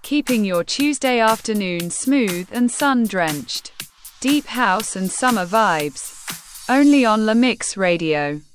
keeping your Tuesday afternoon smooth and sun-drenched. Deep house and summer vibes. Only on La Mix Radio.